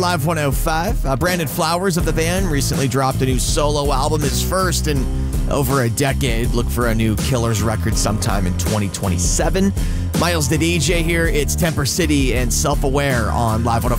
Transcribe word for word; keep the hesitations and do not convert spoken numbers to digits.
Live one oh five. Uh, Brandon Flowers of the band recently dropped a new solo album, his first in over a decade. Look for a new Killers record sometime in twenty twenty-seven. Miles the D J here. It's Temper City and Self-Aware on Live one oh five.